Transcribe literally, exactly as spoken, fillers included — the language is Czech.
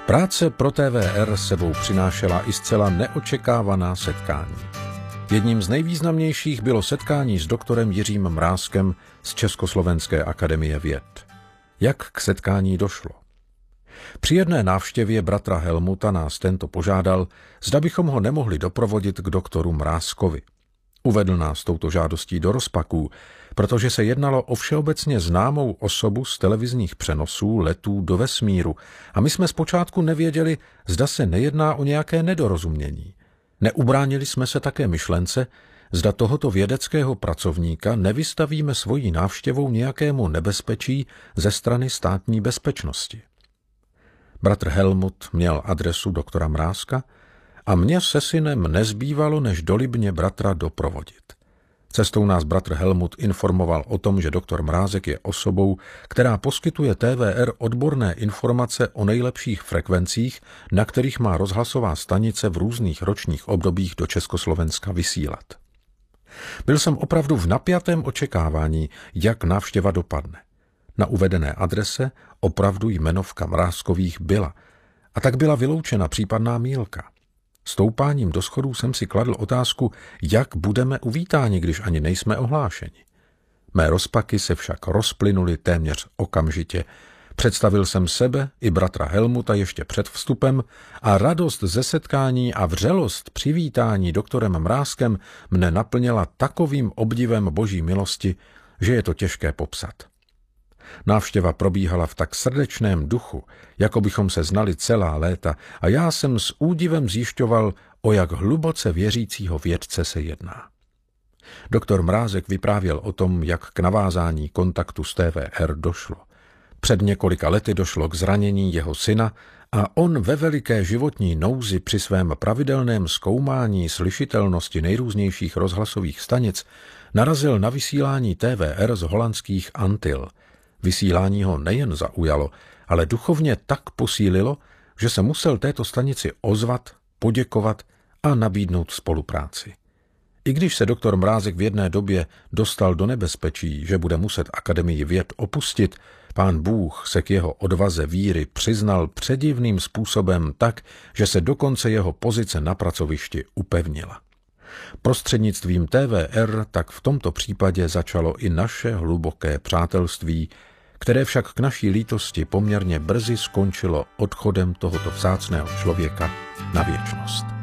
Práce pro T V R sebou přinášela i zcela neočekávaná setkání. Jedním z nejvýznamnějších bylo setkání s doktorem Jiřím Mrázkem z Československé akademie věd. Jak k setkání došlo? Při jedné návštěvě bratra Helmuta nás tento požádal, zda bychom ho nemohli doprovodit k doktoru Mrázkovi. Uvedl nás touto žádostí do rozpaků, protože se jednalo o všeobecně známou osobu z televizních přenosů letů do vesmíru a my jsme zpočátku nevěděli, zda se nejedná o nějaké nedorozumění. Neubránili jsme se také myšlence, zda tohoto vědeckého pracovníka nevystavíme svojí návštěvou nějakému nebezpečí ze strany státní bezpečnosti. Bratr Helmut měl adresu doktora Mrázka a mně se synem nezbývalo, než dolibně bratra doprovodit. Cestou nás bratr Helmut informoval o tom, že doktor Mrázek je osobou, která poskytuje T V R odborné informace o nejlepších frekvencích, na kterých má rozhlasová stanice v různých ročních obdobích do Československa vysílat. Byl jsem opravdu v napjatém očekávání, jak návštěva dopadne. Na uvedené adrese opravdu jmenovka Mrázkových byla, a tak byla vyloučena případná mýlka. Stoupáním do schodů jsem si kladl otázku, jak budeme uvítáni, když ani nejsme ohlášeni. Mé rozpaky se však rozplynuly téměř okamžitě. Představil jsem sebe i bratra Helmuta ještě před vstupem a radost ze setkání a vřelost přivítání doktorem Mrázkem mne naplnila takovým obdivem boží milosti, že je to těžké popsat. Návštěva probíhala v tak srdečném duchu, jako bychom se znali celá léta, a já jsem s údivem zjišťoval, o jak hluboce věřícího vědce se jedná. Doktor Mrázek vyprávěl o tom, jak k navázání kontaktu s T V R došlo. Před několika lety došlo k zranění jeho syna a on ve veliké životní nouzi při svém pravidelném zkoumání slyšitelnosti nejrůznějších rozhlasových stanic narazil na vysílání T V R z holandských Antil. Vysílání ho nejen zaujalo, ale duchovně tak posílilo, že se musel této stanici ozvat, poděkovat a nabídnout spolupráci. I když se doktor Mrázek v jedné době dostal do nebezpečí, že bude muset Akademii věd opustit, Pán Bůh se k jeho odvaze víry přiznal předivným způsobem tak, že se dokonce jeho pozice na pracovišti upevnila. Prostřednictvím T V R tak v tomto případě začalo i naše hluboké přátelství, které však k naší lítosti poměrně brzy skončilo odchodem tohoto vzácného člověka na věčnost.